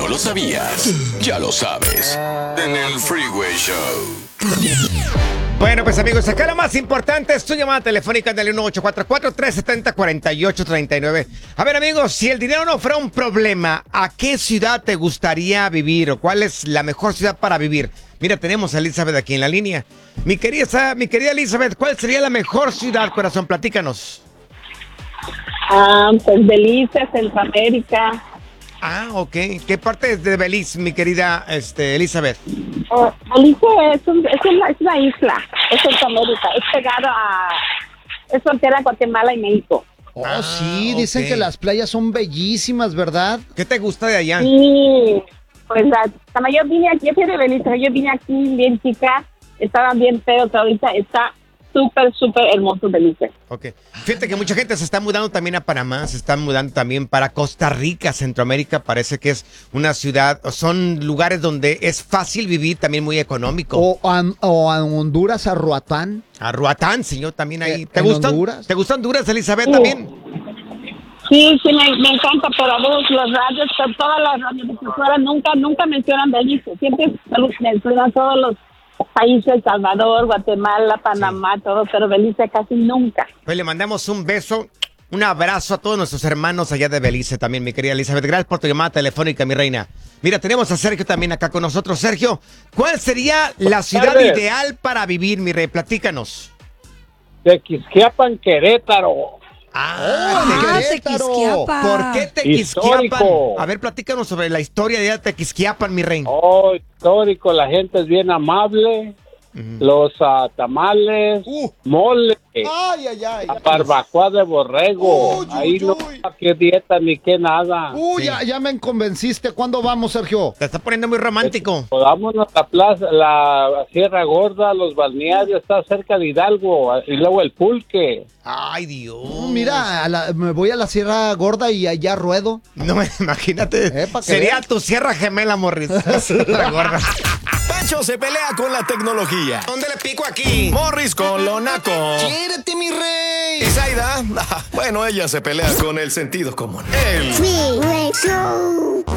lo sabías? Ya lo sabes. En el Freeway Show. Bueno, pues amigos, acá lo más importante es tu llamada telefónica del 1844-370-4839. A ver, amigos, si el dinero no fuera un problema, ¿a qué ciudad te gustaría vivir o cuál es la mejor ciudad para vivir? Mira, tenemos a Elizabeth aquí en la línea. Mi querida Elizabeth, ¿cuál sería la mejor ciudad, corazón? Platícanos. Pues Belice, Centroamérica. Ah, ok. ¿Qué parte de Belice, mi querida Elizabeth? Belice es una isla, es Centroamérica, es frontera Guatemala y México. Sí, dicen que las playas son bellísimas, ¿verdad? ¿Qué te gusta de allá? Sí, pues yo vine aquí, yo soy de Belice, yo vine aquí bien chica, estaban bien feos, pero ahorita está súper hermoso Belice. Ok. Fíjate que mucha gente se está mudando también a Panamá, se están mudando también para Costa Rica, Centroamérica. Parece que es una ciudad, son lugares donde es fácil vivir, también muy económico. O a Honduras, a Roatán. A Roatán, señor, también ahí. ¿Te ¿En gusta Honduras? ¿Te gusta Honduras, Elizabeth, también? Sí, me encanta, pero a veces los radios, todas las radios nunca mencionan Belice, siempre mencionan todos los países, El Salvador, Guatemala, Panamá, todo, pero Belice casi nunca. Pues le mandamos un beso, un abrazo a todos nuestros hermanos allá de Belice también, mi querida Elizabeth. Gracias por tu llamada telefónica, mi reina. Mira, tenemos a Sergio también acá con nosotros. Sergio, ¿cuál sería la ciudad ideal para vivir, mi rey? Platícanos. Tequisquiapan, Querétaro. Querétaro. ¿Por qué Tequisquiapan? Histórico. A ver, platícanos sobre la historia de Tequisquiapan, mi rey. Histórico, la gente es bien amable. Los tamales, mole, barbacoa de borrego. Ahí no qué dieta ni qué nada. Ya me convenciste. ¿Cuándo vamos, Sergio? Te está poniendo muy romántico. Vámonos a la plaza, la Sierra Gorda, los balnearios, está cerca de Hidalgo. Y luego el Pulque. Ay, Dios. Mira, me voy a la Sierra Gorda y allá ruedo. No, imagínate. Sería tu sierra gemela, Morris. Sierra Gorda. Pancho se pelea con la tecnología. ¿Dónde le pico aquí? Morris con lo naco. ¡Quiérete, mi rey! Y Zaida, bueno, ella se pelea con el sentido común. El Freeway Show.